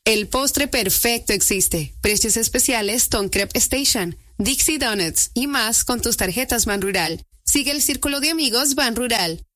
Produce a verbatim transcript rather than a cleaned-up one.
El postre perfecto existe. Precios especiales Ton Crepe Station, Dixie Donuts y más con tus tarjetas Ban Rural. Sigue el círculo de amigos Ban Rural.